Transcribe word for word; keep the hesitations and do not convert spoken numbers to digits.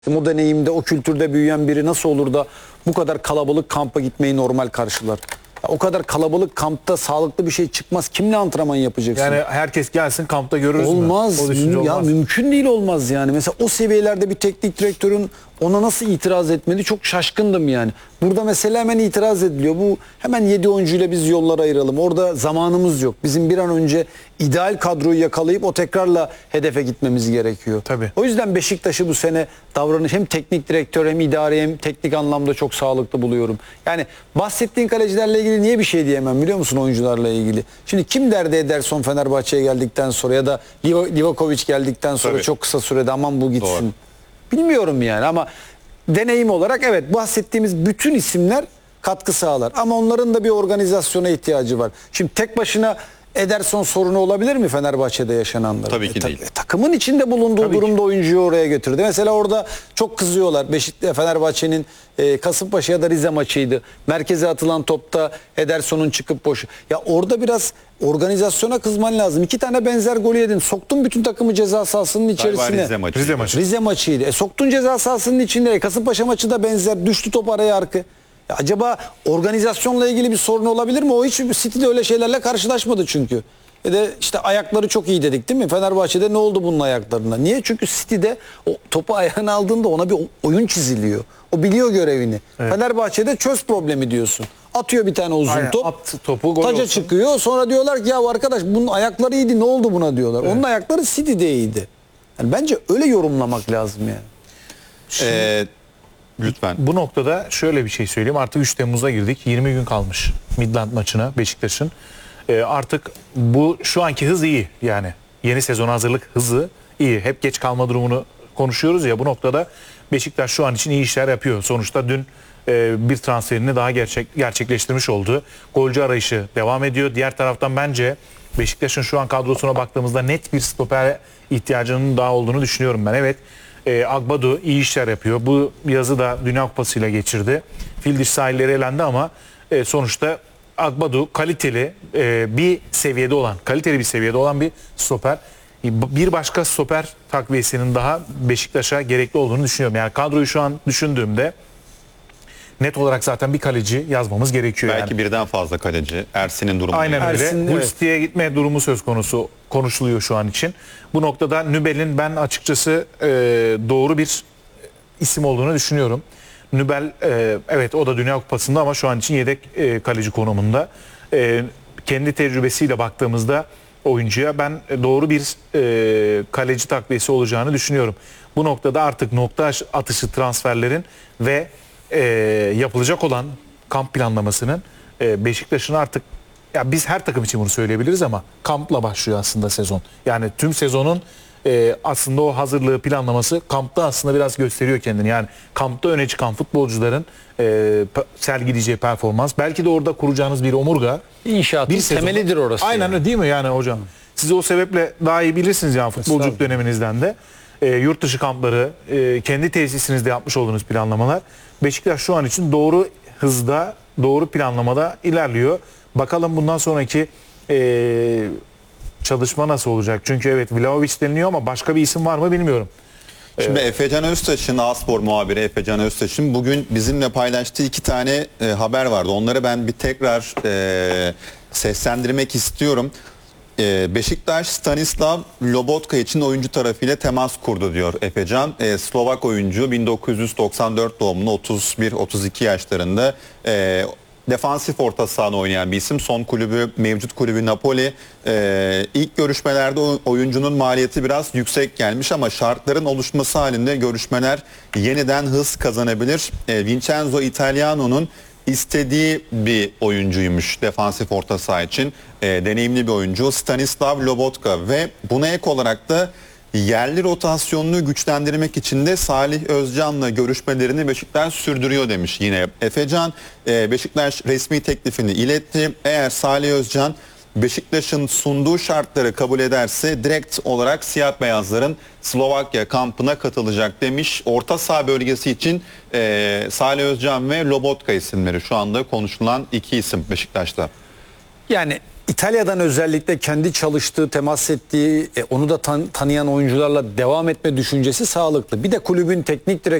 O deneyimde, o kültürde büyüyen biri nasıl olur da bu kadar kalabalık kampa gitmeyi normal karşılar? Ya o kadar kalabalık kampta sağlıklı bir şey çıkmaz. Kimle antrenman yapacaksın? Yani herkes gelsin kampta görürüz mü? Olmaz. O düşünce Ya olmaz. mümkün değil, olmaz yani. Mesela o seviyelerde bir teknik direktörün ona nasıl itiraz etmedi, çok şaşkındım yani. Burada mesela hemen itiraz ediliyor. Bu hemen yedi oyuncuyla biz yollara ayıralım. Orada zamanımız yok. Bizim bir an önce ideal kadroyu yakalayıp o tekrarla hedefe gitmemiz gerekiyor. Tabii. O yüzden Beşiktaş'ı bu sene davranış hem teknik direktör hem idari hem teknik anlamda çok sağlıklı buluyorum. Yani bahsettiğin kalecilerle ilgili niye bir şey diyemem biliyor musun, oyuncularla ilgili? Şimdi kim derdi Ederson Fenerbahçe'ye geldikten sonra ya da Livakovic geldikten sonra Tabii. çok kısa sürede aman bu gitsin. Doğru. Bilmiyorum yani, ama deneyim olarak evet, bahsettiğimiz bütün isimler katkı sağlar. Ama onların da bir organizasyona ihtiyacı var. Şimdi tek başına Ederson sorunu olabilir mi Fenerbahçe'de yaşananlar? Tabii ki ta- değil. takımın içinde bulunduğu Tabii durumda oyuncuyu oraya götürdü. Mesela orada çok kızıyorlar. Beşiktaş Fenerbahçe'nin e, Kasımpaşa ya da Rize maçıydı. Merkeze atılan topta Ederson'un çıkıp boş. Ya orada biraz organizasyona kızman lazım. İki tane benzer golü yedin. Soktun bütün takımı ceza sahasının içerisine. Galiba Rize maçı. Rize maçı. Rize maçıydı. E soktun ceza sahasının içinde. E Kasımpaşa maçı da benzer. Düştü top araya arkı. Ya acaba organizasyonla ilgili bir sorun olabilir mi? O hiç City'de öyle şeylerle karşılaşmadı çünkü. E de işte ayakları çok iyi dedik değil mi? Fenerbahçe'de ne oldu bunun ayaklarına? Niye? Çünkü City'de o topu ayağına aldığında ona bir oyun çiziliyor. O biliyor görevini. Evet. Fenerbahçe'de çöz problemi diyorsun. Atıyor bir tane uzun Aynen, top. at topu, gol Taca olsun. çıkıyor. Sonra diyorlar ki ya arkadaş bunun ayakları iyiydi, ne oldu buna diyorlar. Onun ayakları City'de iyiydi. Yani bence öyle yorumlamak lazım yani. Ee, lütfen. Bu noktada şöyle bir şey söyleyeyim. Artık üç Temmuz'a girdik. yirmi gün kalmış Midland maçına Beşiktaş'ın. Ee, artık bu şu anki hız iyi yani. Yeni sezona hazırlık hızı iyi. Hep geç kalma durumunu konuşuyoruz ya, bu noktada Beşiktaş şu an için iyi işler yapıyor. Sonuçta dün e, bir transferini daha gerçek gerçekleştirmiş oldu. Golcü arayışı devam ediyor. Diğer taraftan bence Beşiktaş'ın şu an kadrosuna baktığımızda net bir stoper ihtiyacının daha olduğunu düşünüyorum ben. Evet, e, Agbadu iyi işler yapıyor. Bu yazı da Dünya Kupası ile geçirdi. Fildiş sahilleri elendi ama e, sonuçta Agbadu kaliteli e, bir seviyede olan, kaliteli bir seviyede olan bir stoper. E, Bir başka stoper takviyesinin daha Beşiktaş'a gerekli olduğunu düşünüyorum. Yani kadroyu şu an düşündüğümde net olarak zaten bir kaleci yazmamız gerekiyor. Belki yani. birden fazla kaleci. Ersin'in durumu. Aynen öyle. Ersin, Hull evet. City'ye gitme durumu söz konusu konuşuluyor şu an için. Bu noktada Nübel'in ben açıkçası e, doğru bir isim olduğunu düşünüyorum. Nübel e, evet, o da Dünya Kupası'nda ama şu an için yedek e, kaleci konumunda. E, kendi tecrübesiyle baktığımızda oyuncuya ben doğru bir e, kaleci takviyesi olacağını düşünüyorum. Bu noktada artık nokta atışı transferlerin ve e, yapılacak olan kamp planlamasının e, Beşiktaş'ın artık, ya biz her takım için bunu söyleyebiliriz ama kampla başlıyor aslında sezon. Yani tüm sezonun e, aslında o hazırlığı planlaması kampta aslında biraz gösteriyor kendini. Yani kampta öne çıkan futbolcuların e, pe- sergileyeceği performans, belki de orada kuracağınız bir omurga. İnşaatın Bir sezonun- temelidir orası. Aynen yani. öyle değil mi yani hocam? Siz o sebeple daha iyi bilirsiniz yani futbolculuk Estağfurullah. döneminizden de. E, yurt dışı kampları, e, kendi tesisinizde yapmış olduğunuz planlamalar. Beşiktaş şu an için doğru hızda, doğru planlamada ilerliyor. Bakalım bundan sonraki e, çalışma nasıl olacak? Çünkü evet, Vlahovic deniliyor ama başka bir isim var mı bilmiyorum. Şimdi Efecan Öztaş'ın, A-Spor muhabiri Efecan Öztaş'ın bugün bizimle paylaştığı iki tane e, haber vardı. Onları ben bir tekrar e, seslendirmek istiyorum. E, Beşiktaş Stanislav Lobotka için oyuncu tarafıyla temas kurdu diyor Efecan. E, Slovak oyuncu, bin dokuz yüz doksan dört doğumlu, otuz bir otuz iki yaşlarında. E, Defansif orta sahada oynayan bir isim. Son kulübü, mevcut kulübü Napoli. Ee, ilk görüşmelerde o- oyuncunun maliyeti biraz yüksek gelmiş ama şartların oluşması halinde görüşmeler yeniden hız kazanabilir. Ee, Vincenzo Italiano'nun istediği bir oyuncuymuş defansif orta saha için. Ee, deneyimli bir oyuncu Stanislav Lobotka ve buna ek olarak da yerli rotasyonunu güçlendirmek için de Salih Özcan'la görüşmelerini Beşiktaş sürdürüyor demiş yine Efecan. Ee, Beşiktaş resmi teklifini iletti. Eğer Salih Özcan Beşiktaş'ın sunduğu şartları kabul ederse direkt olarak siyah beyazların Slovakya kampına katılacak demiş. Orta saha bölgesi için e, Salih Özcan ve Lobotka isimleri şu anda konuşulan iki isim Beşiktaş'ta. Yani İtalya'dan özellikle kendi çalıştığı, temas ettiği, e, onu da tan- tanıyan oyuncularla devam etme düşüncesi sağlıklı. Bir de kulübün teknik direktörü